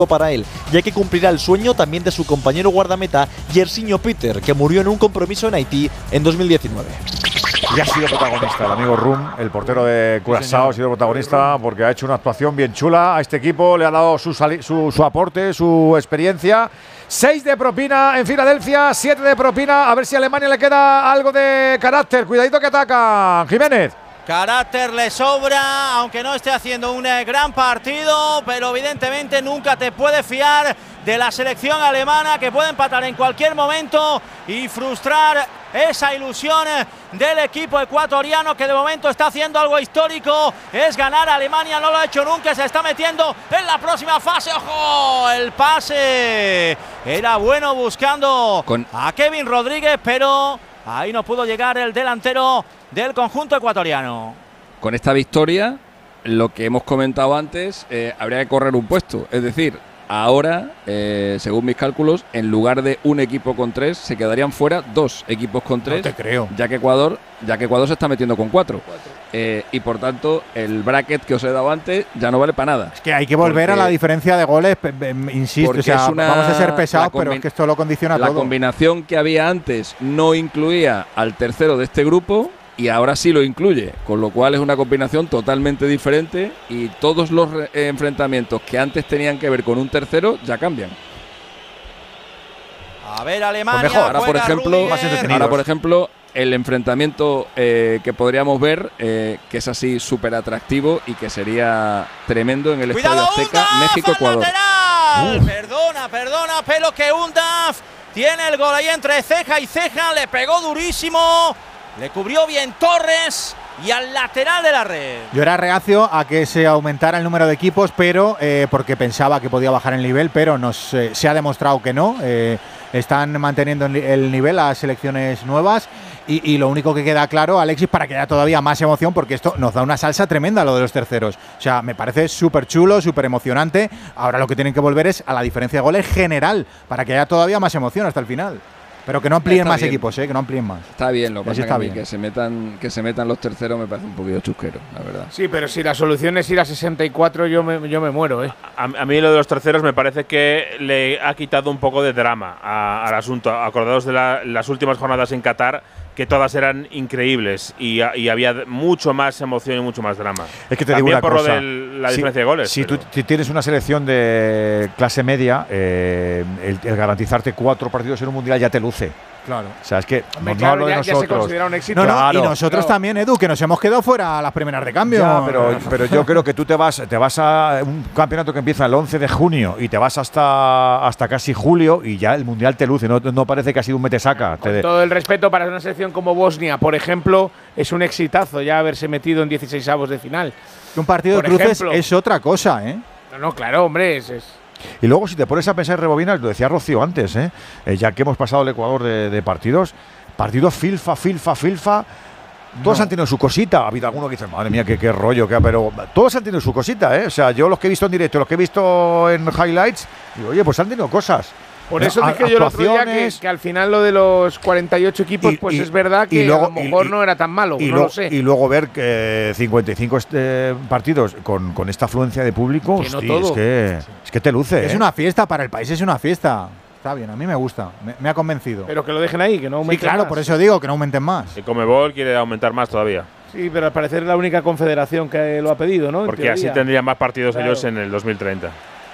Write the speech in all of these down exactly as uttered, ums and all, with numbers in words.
para él, ya que cumplirá el sueño también de su compañero guardameta Yersinio Peter, que murió en un compromiso en Haití en dos mil diecinueve. Ya ha sido protagonista el amigo Rum, el portero de Curazao, ha sido protagonista porque ha hecho una actuación bien chula a este equipo, le ha dado su, su, su aporte, su experiencia. seis de propina en Filadelfia, siete de propina, a ver si a Alemania le queda algo de carácter. Cuidadito que ataca Jiménez. Carácter le sobra, aunque no esté haciendo un gran partido, pero evidentemente nunca te puedes fiar de la selección alemana, que puede empatar en cualquier momento y frustrar esa ilusión del equipo ecuatoriano, que de momento está haciendo algo histórico, es ganar a Alemania, no lo ha hecho nunca, se está metiendo en la próxima fase. ¡Ojo! El pase era bueno buscando Con... a Kevin Rodríguez, pero ahí no pudo llegar el delantero del conjunto ecuatoriano. Con esta victoria, lo que hemos comentado antes, eh, habría que correr un puesto. Es decir, ahora, eh, según mis cálculos, en lugar de un equipo con tres, se quedarían fuera dos equipos con tres. No te creo. Ya que Ecuador, ya que Ecuador se está metiendo con cuatro. Eh, y por tanto, el bracket que os he dado antes ya no vale para nada. Es que hay que volver porque, a la diferencia de goles, insisto, o sea, una, vamos a ser pesados, pero es que esto lo condiciona la todo. La combinación que había antes no incluía al tercero de este grupo y ahora sí lo incluye, con lo cual es una combinación totalmente diferente y todos los eh, enfrentamientos que antes tenían que ver con un tercero ya cambian. A ver, Alemania, pues mejor. Ahora, por ejemplo, ahora, por ejemplo, el enfrentamiento eh, que podríamos ver, eh, que es así súper atractivo y que sería tremendo en el Cuidado, Estadio Azteca, México-Ecuador. Perdona, perdona, pero que Undaf tiene el gol ahí entre ceja y ceja, le pegó durísimo, le cubrió bien Torres y al lateral de la red. Yo era reacio a que se aumentara el número de equipos, pero eh, porque pensaba que podía bajar el nivel, pero nos, eh, se ha demostrado que no. Eh, están manteniendo el nivel las selecciones nuevas y, y lo único que queda claro, Alexis, para que haya todavía más emoción, porque esto nos da una salsa tremenda lo de los terceros. O sea, me parece súper chulo, súper emocionante. Ahora lo que tienen que volver es a la diferencia de goles general, para que haya todavía más emoción hasta el final. Pero que no amplíen más bien. equipos, ¿eh? Que no amplíen más. Está bien, lo que pasa está que, bien. que se metan que se metan los terceros me parece un poquito chusquero, la verdad. Sí, pero si la solución es ir a sesenta y cuatro, yo me, yo me muero, ¿eh? A, a mí lo de los terceros me parece que le ha quitado un poco de drama a, al asunto. Acordados de la, las últimas jornadas en Qatar, que todas eran increíbles y, y había mucho más emoción y mucho más drama. Es que te También digo una por cosa. lo de la si, diferencia de goles. Si tú si tienes una selección de clase media, eh, el, el garantizarte cuatro partidos en un mundial ya te luce. Claro. O sea, es que Hombre, no, claro, no hablo ya, de nosotros. ya se considera un éxito. No, no, claro, y nosotros claro. también, Edu, que nos hemos quedado fuera a las primeras de cambio. Ya, pero, pero yo creo que tú te vas, te vas a un campeonato que empieza el once de junio y te vas hasta, hasta casi julio y ya el mundial te luce. No, no parece que ha sido un metesaca. Con te todo el respeto para una selección como Bosnia, por ejemplo, es un exitazo ya haberse metido en dieciseisavos de final. Un partido por de cruces ejemplo, es otra cosa, ¿eh? No, no, claro, hombre, es… es Y luego, si te pones a pensar, rebobinas, lo decía Rocío antes, ¿eh? Eh, ya que hemos pasado el Ecuador de, de partidos, partidos filfa, filfa, filfa. Todos no. han tenido su cosita. Ha habido alguno que dice, madre mía, qué, qué rollo, qué, pero todos han tenido su cosita, ¿eh? O sea, yo los que he visto en directo, los que he visto en highlights, digo, oye, pues han tenido cosas. Por eso dije yo el otro día que, que al final lo de los cuarenta y ocho equipos, y, pues y, es verdad que luego, a lo mejor y, no era tan malo, y no lo, lo sé. Y luego ver que cincuenta y cinco este, partidos con, con esta afluencia de público, que hostia, no es, que, es que te luce. Es ¿eh? una fiesta para el país, es una fiesta. Está bien, a mí me gusta, me, me ha convencido. Pero que lo dejen ahí, que no aumenten Sí, claro, más. por eso digo que no aumenten más. Y Conmebol quiere aumentar más todavía. Sí, pero al parecer es la única confederación que lo ha pedido, ¿no? Porque así tendrían más partidos claro. ellos en el dos mil treinta.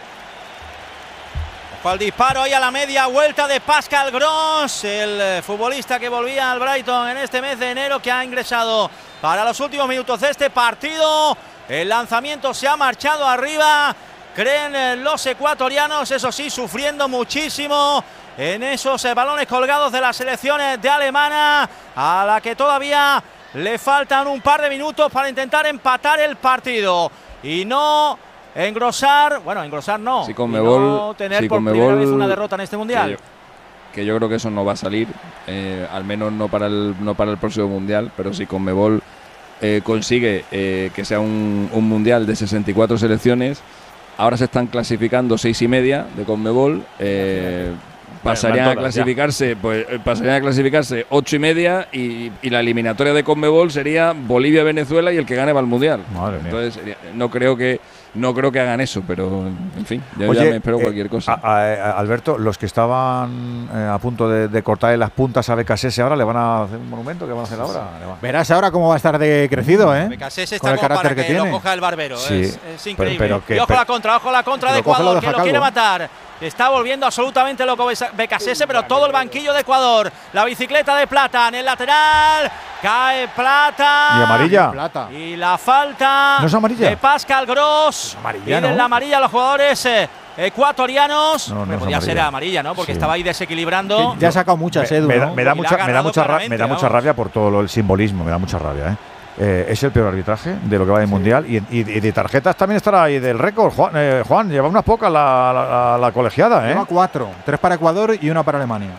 Al disparo ahí a la media vuelta de Pascal Gross, el futbolista que volvía al Brighton en este mes de enero, que ha ingresado para los últimos minutos de este partido. El lanzamiento se ha marchado arriba, creen los ecuatorianos, eso sí, sufriendo muchísimo en esos balones colgados de las selecciones de Alemania, a la que todavía le faltan un par de minutos para intentar empatar el partido y no engrosar, bueno, engrosar no, si Conmebol, no tener si por Conmebol, primera vez una derrota en este mundial. Que yo, que yo creo que eso no va a salir, eh, al menos no para el no para el próximo mundial, pero si Conmebol eh, consigue eh, que sea un, un mundial de sesenta y cuatro selecciones, ahora se están clasificando seis y media de Conmebol. Eh, pasarían a clasificarse, ya. pues pasarían a clasificarse ocho y media y, y la eliminatoria de CONMEBOL sería Bolivia-Venezuela y el que gane va al Mundial. Madre Entonces mía. no creo que no creo que hagan eso, pero en fin, yo Oye, ya me espero eh, cualquier cosa. A, a, a Alberto, los que estaban eh, a punto de, de cortarle las puntas a B K S S ahora le van a hacer un monumento. ¿Qué van a hacer ahora? Verás ahora cómo va a estar de crecido, ¿eh? B K S S está con el como carácter para que, que, tiene. lo coja el barbero. Sí, es, es increíble. Pero, pero que, y ojo pero, la contra, ojo la contra de Ecuador, Ecuador, que lo quiere matar. Está volviendo absolutamente loco B K S S, pero todo el banquillo de Ecuador. La bicicleta de Plata en el lateral. Cae Plata. Y amarilla. Plata. Y la falta ¿No es amarilla? de Pascal Gross. Es amarilla, Piden ¿no? la amarilla a los jugadores eh, ecuatorianos. No, no es podía amarilla. ser amarilla, ¿no? Porque Sí. estaba ahí desequilibrando. Ya ha sacado muchas, me, Edu, me, ¿no? da, me da Y la mucha, ha me da ganado mucha, ra- me claramente, da mucha vamos. rabia por todo lo, el simbolismo, me da mucha rabia, ¿eh? Eh, es el peor arbitraje de lo que va del Mundial y, y, y de tarjetas también estará ahí del récord. Juan, eh, Juan lleva unas pocas la, la, la, la colegiada, ¿eh? Lleva cuatro, tres para Ecuador y una para Alemania.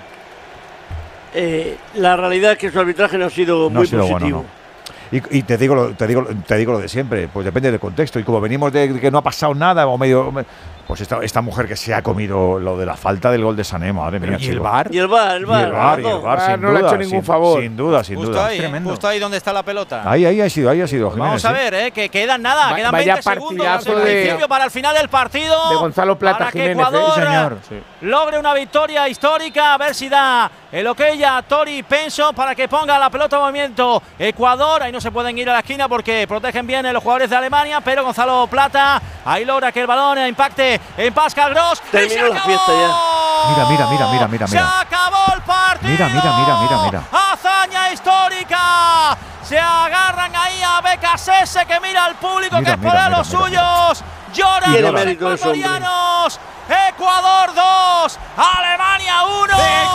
Eh, la realidad es que su arbitraje no ha sido No muy ha sido positivo. bueno, no. Y, y te digo lo, te digo te digo lo de siempre, pues depende del contexto. Y como venimos de que no ha pasado nada o medio, pues esta, esta mujer que se ha comido lo de la falta del gol de Sané, madre mía. ¿Y el chico. V A R? Y el V A R, el Y V A R. el V A R, y el no. V A R, Ah, sin no le ha duda, hecho ningún sin- favor. Sin duda, sin Justo duda. ahí, Tremendo. justo ahí donde está la pelota. Ahí, ahí ha sido, ahí ha sido. Jiménez, Vamos a sí. ver, eh, que quedan nada, Va- quedan vaya veinte segundos partidazo al de- principio para el final del partido. de Gonzalo Plata, para que Jiménez, ¿eh? Ecuador Sí, señor. Sí. logre una victoria histórica, a ver si da el ok a Tori Penso para que ponga la pelota en movimiento. Ecuador, ahí no se pueden ir a la esquina porque protegen bien los jugadores de Alemania, pero Gonzalo Plata ahí logra que el balón impacte en Pascal Gross. ¡Y Terminó se la acabó! fiesta Mira, mira, mira, mira, mira, Se mira. acabó el partido. Mira, mira, mira, mira, mira. Hazaña histórica. Se agarran ahí a B K S S que mira al público Mira, que es mira, por mira, los mira, suyos. Lloran Tiene los mérito ese hombre. ecuatorianos. Ecuador dos, Alemania uno.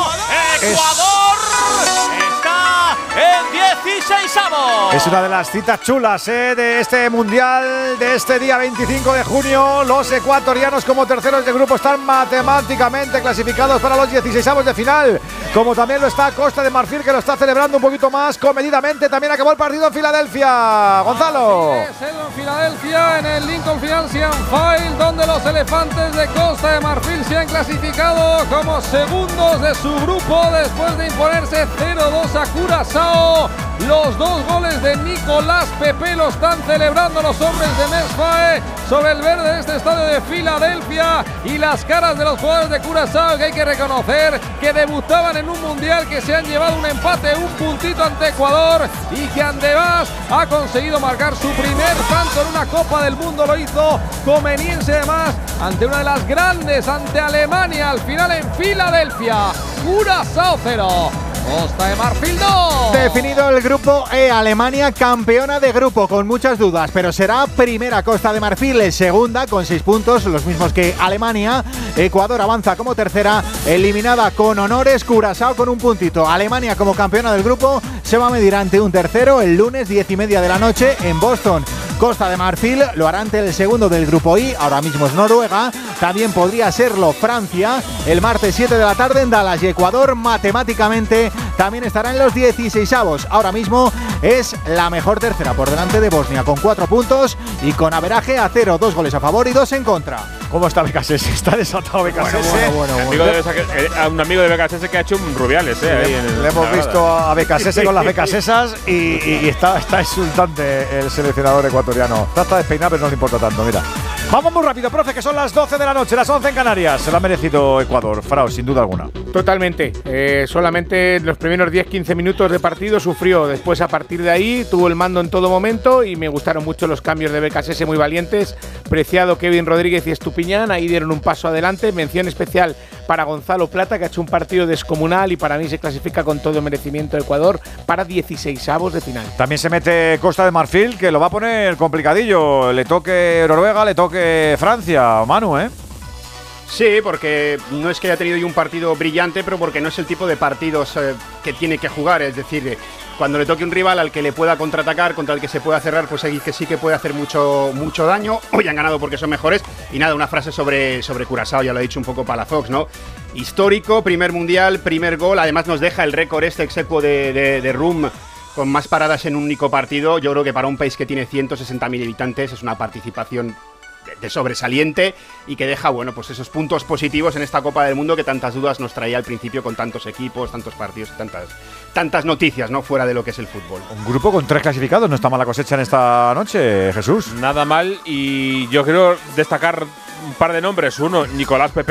Ecuador está en dieciseisavos. Es una de las citas chulas ¿eh? de este Mundial, de este día veinticinco de junio. Los ecuatorianos como terceros de grupo están matemáticamente clasificados para los dieciseisavos de final. Como también lo está Costa de Marfil, que lo está celebrando un poquito más comedidamente. También acabó el partido en Filadelfia. Gonzalo. Es en Filadelfia, en el Lincoln Financial Field, donde los elefantes de Costa de Marfil se han clasificado como segundos de su grupo después de imponerse cero dos a Curazao. Los dos goles de Nicolás Pepe lo están celebrando los hombres de Mesfae sobre el verde de este estadio de Filadelfia, y las caras de los jugadores de Curazao, que hay que reconocer que debutaban en un mundial, que se han llevado un empate, un puntito ante Ecuador, y que además ha conseguido marcar su primer tanto en una Copa del Mundo. Lo hizo conveniense además ante una de las grandes, ante Alemania, al final en Filadelfia. Curazao cero, Costa de Marfil dos. Definido el grupo E, Alemania campeona de grupo con muchas dudas, pero será primera Costa de Marfil, segunda con seis puntos, los mismos que Alemania. Ecuador avanza como tercera, eliminada con honores. Curazao con un puntito. Alemania como campeona del grupo se va a medir ante un tercero el lunes diez y media de la noche en Boston. Costa de Marfil lo hará ante el segundo del grupo I, ahora mismo es Noruega. También podría serlo Francia el martes siete de la tarde en Dallas, y Ecuador matemáticamente también estará en los dieciseisavos. Ahora mismo es la mejor tercera por delante de Bosnia con cuatro puntos y con averaje a cero, dos goles a favor y dos en contra. ¿Cómo está B K S S? Está desatado B K S S. Bueno, bueno, bueno, Amigo de esa que- eh, a un amigo de B K S S que ha hecho un Rubiales, eh, ahí en el- Le hemos en la visto grada. a B K S S con las B K S S y, y- y está, está insultante el seleccionador ecuatoriano. Está despeinado, pero no le importa tanto, mira. Vamos muy rápido, profe, que son las doce de la noche, las once en Canarias. Se lo ha merecido Ecuador, Frau, sin duda alguna. Totalmente. Eh, solamente los primeros diez quince minutos de partido sufrió. Después, a partir de ahí, tuvo el mando en todo momento y me gustaron mucho los cambios de B K S S, muy valientes. Preciado, Kevin Rodríguez y Estupiñán, ahí dieron un paso adelante. Mención especial para Gonzalo Plata, que ha hecho un partido descomunal y para mí se clasifica con todo merecimiento Ecuador para dieciseisavos de final. También se mete Costa de Marfil, que lo va a poner complicadillo. Le toque Noruega, le toque Francia, Manu, ¿eh? Sí, porque no es que haya tenido yo un partido brillante, pero porque no es el tipo de partidos eh, que tiene que jugar. Es decir, eh, cuando le toque un rival al que le pueda contraatacar, contra el que se pueda cerrar, pues ahí que sí que puede hacer mucho, mucho daño. Hoy han ganado porque son mejores. Y nada, una frase sobre, sobre Curazao, ya lo ha dicho un poco Palafox, ¿no? Histórico, primer mundial, primer gol. Además nos deja el récord este execuo de, de, de Rum, con más paradas en un único partido. Yo creo que para un país que tiene ciento sesenta mil habitantes es una participación de sobresaliente y que deja, bueno, pues esos puntos positivos en esta Copa del Mundo que tantas dudas nos traía al principio con tantos equipos, tantos partidos y tantas, tantas noticias, ¿no? Fuera de lo que es el fútbol. Un grupo con tres clasificados, no está mala cosecha en esta noche, Jesús. Nada mal, y yo quiero destacar un par de nombres. Uno, Nicolás Pepe.